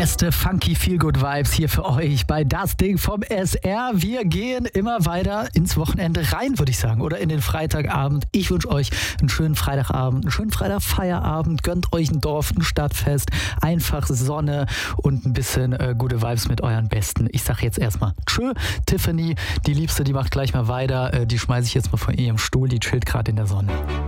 beste funky Feel-Good Vibes hier für euch bei Das Ding vom SR. Wir gehen immer weiter ins Wochenende rein, würde ich sagen, oder in den Freitagabend. Ich wünsche euch einen schönen Freitagabend, einen schönen Freitagfeierabend. Gönnt euch ein Dorf, ein Stadtfest, einfach Sonne und ein bisschen gute Vibes mit euren Besten. Ich sage jetzt erstmal tschö. Tiffany, die Liebste, die macht gleich mal weiter. Die schmeiße ich jetzt mal von ihrem Stuhl, die chillt gerade in der Sonne.